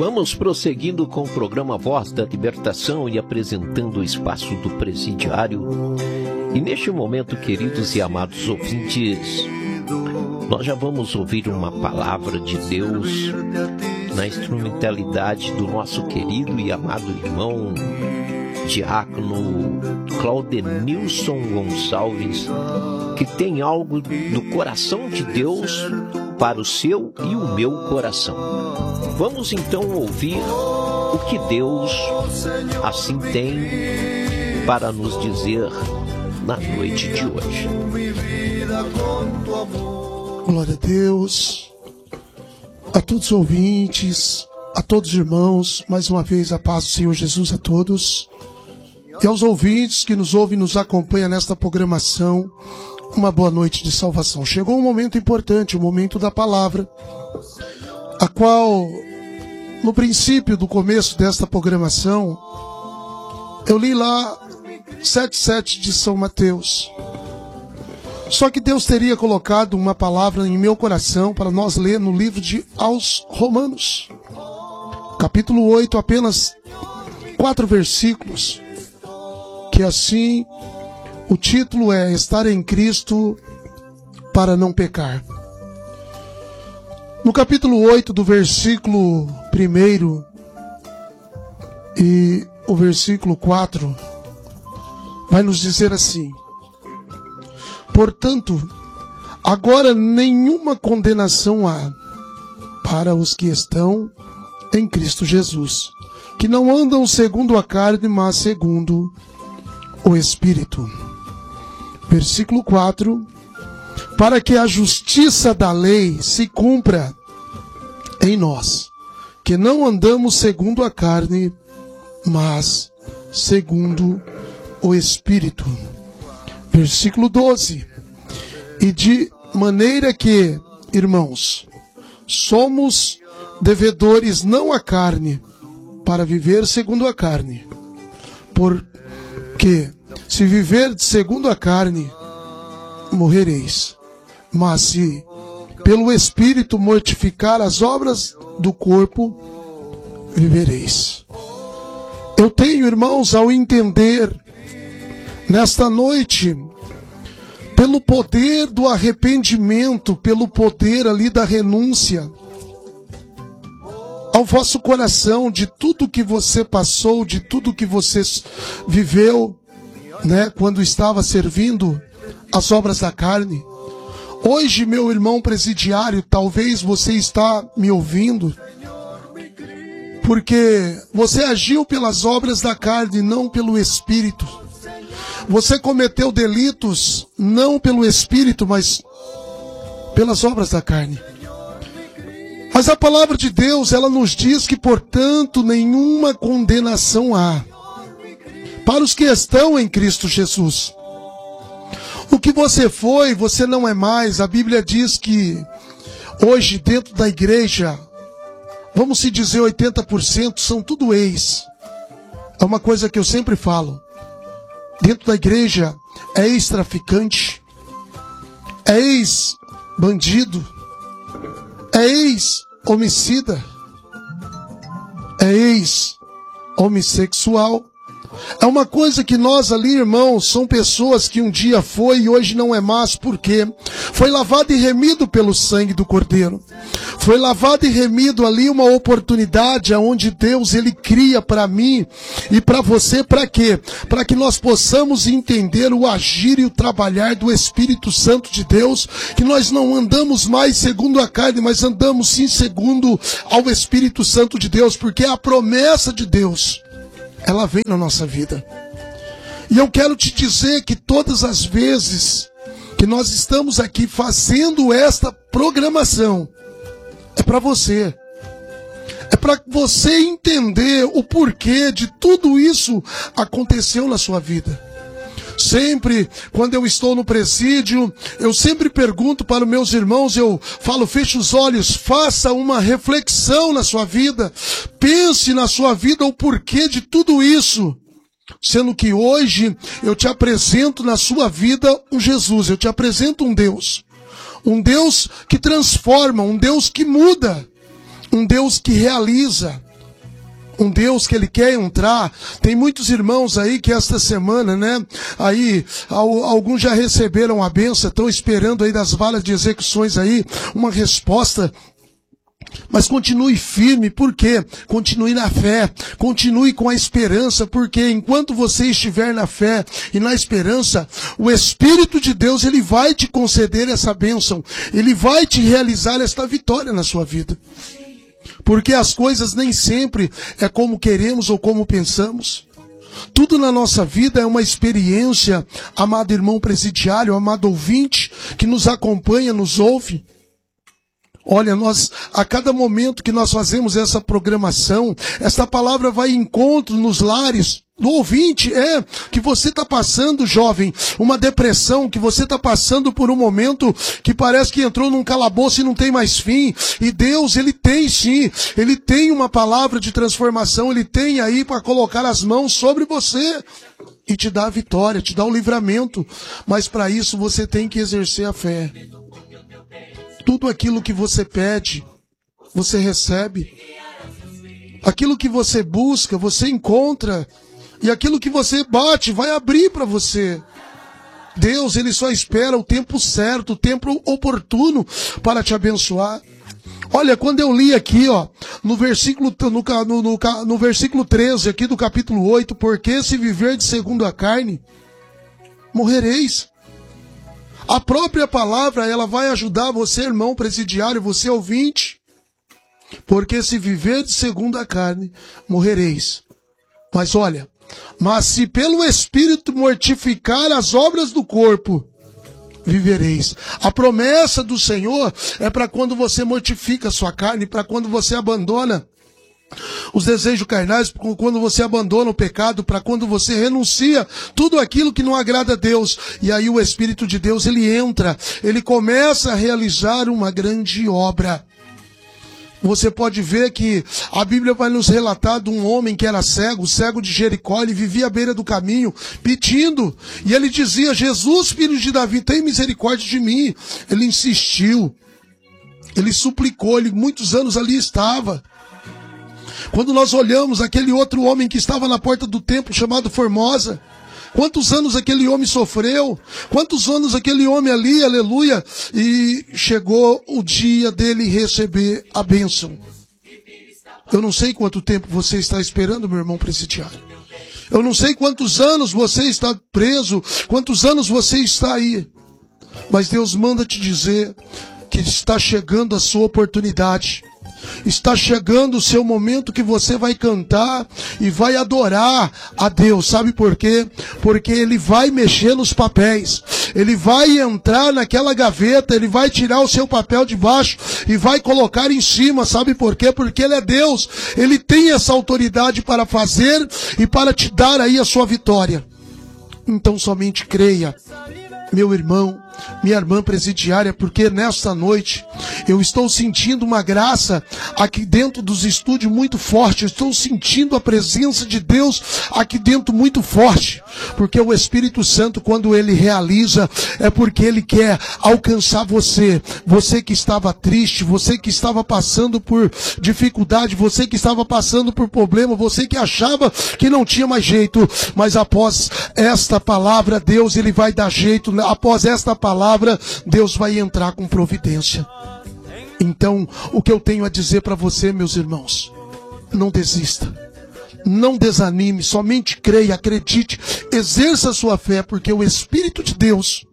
Vamos prosseguindo com o programa Voz da Libertação e apresentando o espaço do presidiário. E neste momento, queridos e amados ouvintes, nós já vamos ouvir uma palavra de Deus na instrumentalidade do nosso querido e amado irmão diácono Claudenilson Gonçalves, que tem algo do coração de Deus para o seu e o meu coração. Vamos então ouvir o que Deus assim tem para nos dizer na noite de hoje. Glória a Deus, a todos os ouvintes, a todos os irmãos, mais uma vez a paz do Senhor Jesus a todos. E aos ouvintes que nos ouvem e nos acompanham nesta programação, uma boa noite de salvação. Chegou um momento importante, o momento da palavra, a qual, no princípio do começo desta programação, eu li lá 7:7 de São Mateus. Só que Deus teria colocado uma palavra em meu coração para nós ler no livro de aos Romanos, capítulo 8, apenas 4 versículos, que assim o título é Estar em Cristo para não pecar. No capítulo 8, do versículo 1 e o versículo 4, vai nos dizer assim: portanto, agora nenhuma condenação há para os que estão em Cristo Jesus, que não andam segundo a carne, mas segundo o Espírito. Versículo 4: para que a justiça da lei se cumpra em nós, que não andamos segundo a carne, mas segundo o Espírito. Versículo 12: e de maneira que, irmãos, somos devedores não à carne, para viver segundo a carne. Porque se viver segundo a carne, morrereis. Mas se pelo Espírito mortificar as obras do corpo, vivereis. Eu tenho, irmãos, ao entender nesta noite, pelo poder do arrependimento, pelo poder ali da renúncia, ao vosso coração, de tudo que você passou, de tudo que você viveu, né, quando estava servindo as obras da carne. Hoje, meu irmão presidiário, talvez você está me ouvindo, porque você agiu pelas obras da carne, não pelo Espírito. Você cometeu delitos, não pelo Espírito, mas pelas obras da carne. Mas a palavra de Deus, ela nos diz que, portanto, nenhuma condenação há para os que estão em Cristo Jesus. O que você foi, você não é mais. A Bíblia diz que hoje, dentro da igreja, vamos se dizer 80% são tudo ex. É uma coisa que eu sempre falo. Dentro da igreja é ex-traficante, é ex-bandido, é ex-homicida, é ex-homossexual. É uma coisa que nós ali, irmãos, são pessoas que um dia foi e hoje não é mais, porque foi lavado e remido pelo sangue do Cordeiro. Foi lavado e remido ali uma oportunidade aonde Deus, Ele cria para mim e para você, para quê? Para que nós possamos entender o agir e o trabalhar do Espírito Santo de Deus, que nós não andamos mais segundo a carne, mas andamos sim segundo ao Espírito Santo de Deus, porque a promessa de Deus, ela vem na nossa vida. E eu quero te dizer que todas as vezes que nós estamos aqui fazendo esta programação, é para você. É para você entender o porquê de tudo isso aconteceu na sua vida. Sempre, quando eu estou no presídio, eu sempre pergunto para os meus irmãos, eu falo, feche os olhos, faça uma reflexão na sua vida, pense na sua vida o porquê de tudo isso. Sendo que hoje eu te apresento na sua vida um Jesus, eu te apresento um Deus que transforma, um Deus que muda, um Deus que realiza, Um Deus que Ele quer entrar. Tem muitos irmãos aí que esta semana, né? Aí, alguns já receberam a bênção, estão esperando aí das valas de execuções aí uma resposta. Mas continue firme, por quê? Continue na fé, continue com a esperança, porque enquanto você estiver na fé e na esperança, o Espírito de Deus, Ele vai te conceder essa bênção, Ele vai te realizar esta vitória na sua vida. Porque as coisas nem sempre é como queremos ou como pensamos. Tudo na nossa vida é uma experiência, amado irmão presidiário, amado ouvinte, que nos acompanha, nos ouve. Olha, a cada momento que nós fazemos essa programação, essa palavra vai em encontro nos lares do ouvinte, que você está passando, jovem, uma depressão, que você está passando por um momento que parece que entrou num calabouço e não tem mais fim, e Deus, Ele tem sim, Ele tem uma palavra de transformação, Ele tem aí para colocar as mãos sobre você e te dar a vitória, te dar o livramento, mas para isso você tem que exercer a fé. Tudo aquilo que você pede, você recebe. Aquilo que você busca, você encontra. E aquilo que você bate, vai abrir para você. Deus, Ele só espera o tempo certo, o tempo oportuno para te abençoar. Olha, quando eu li aqui, no versículo 13 aqui do capítulo 8, porque se viver de segundo a carne, morrereis. A própria palavra, ela vai ajudar você, irmão presidiário, você ouvinte. Porque se viver de segundo a carne, morrereis. Mas olha, mas se pelo Espírito mortificar as obras do corpo, vivereis. A promessa do Senhor é para quando você mortifica a sua carne, para quando você abandona os desejos carnais, quando você abandona o pecado, para quando você renuncia tudo aquilo que não agrada a Deus. E aí o Espírito de Deus, ele entra, ele começa a realizar uma grande obra. Você pode ver que a Bíblia vai nos relatar de um homem que era cego, cego de Jericó, ele vivia à beira do caminho, pedindo, e ele dizia: Jesus, filho de Davi, tem misericórdia de mim. Ele insistiu, ele suplicou, ele muitos anos ali estava. Quando nós olhamos aquele outro homem que estava na porta do templo, chamado Formosa, quantos anos aquele homem sofreu, quantos anos aquele homem ali, aleluia, e chegou o dia dele receber a bênção. Eu não sei quanto tempo você está esperando, meu irmão presidiário. Eu não sei quantos anos você está preso, quantos anos você está aí. Mas Deus manda te dizer que está chegando a sua oportunidade. Está chegando o seu momento que você vai cantar e vai adorar a Deus. Sabe por quê? Porque Ele vai mexer nos papéis. Ele vai entrar naquela gaveta, Ele vai tirar o seu papel de baixo e vai colocar em cima. Sabe por quê? Porque Ele é Deus. Ele tem essa autoridade para fazer e para te dar aí a sua vitória. Então somente creia, meu irmão, minha irmã presidiária, porque nesta noite eu estou sentindo uma graça aqui dentro dos estúdios muito forte. Eu estou sentindo a presença de Deus aqui dentro muito forte, porque o Espírito Santo, quando Ele realiza, é porque Ele quer alcançar você. Você que estava triste, você que estava passando por dificuldade, você que estava passando por problema, você que achava que não tinha mais jeito, mas após esta palavra, Deus, Ele vai dar jeito. Após esta palavra, Deus vai entrar com providência. Então, o que eu tenho a dizer para você, meus irmãos, não desista, não desanime, somente creia, acredite, exerça a sua fé, porque o Espírito de Deus,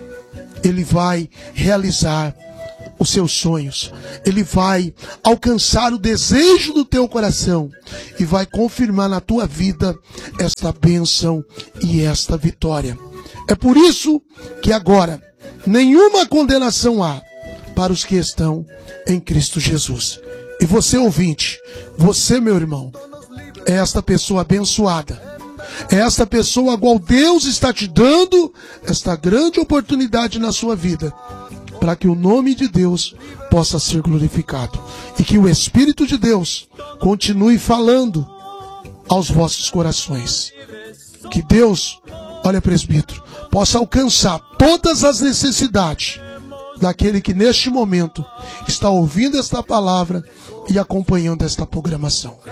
Ele vai realizar os seus sonhos, Ele vai alcançar o desejo do teu coração e vai confirmar na tua vida esta bênção e esta vitória. É por isso que agora nenhuma condenação há para os que estão em Cristo Jesus. E você, ouvinte, você, meu irmão, é esta pessoa abençoada. É esta pessoa a qual Deus está te dando esta grande oportunidade na sua vida, para que o nome de Deus possa ser glorificado. E que o Espírito de Deus continue falando aos vossos corações. Que Deus, olha, presbítero, possa alcançar todas as necessidades daquele que neste momento está ouvindo esta palavra e acompanhando esta programação.